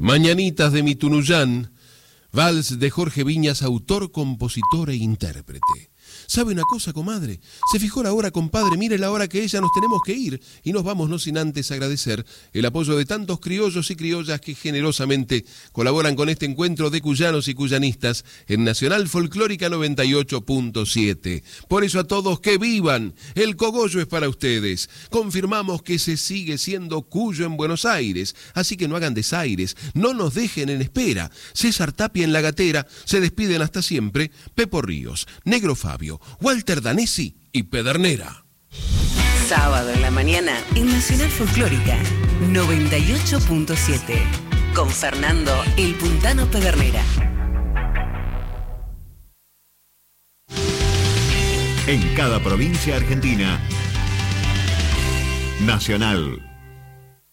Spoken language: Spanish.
Mañanitas de mi Tunuyán, vals de Jorge Viñas, autor, compositor e intérprete. ¿Sabe una cosa, comadre? Se fijó la hora, compadre, mire la hora que es, ya nos tenemos que ir. Y nos vamos no sin antes agradecer el apoyo de tantos criollos y criollas que generosamente colaboran con este encuentro de cuyanos y cuyanistas en Nacional Folclórica 98.7. Por eso a todos, que vivan, el cogollo es para ustedes. Confirmamos que se sigue siendo cuyo en Buenos Aires, así que no hagan desaires, no nos dejen en espera. César Tapia en la gatera, se despiden hasta siempre Pepo Ríos, Negro Fabio, Walter Danesi y Pedernera. Sábado en la mañana en Nacional Folclórica 98.7 con Fernando El Puntano Pedernera. En cada provincia argentina, Nacional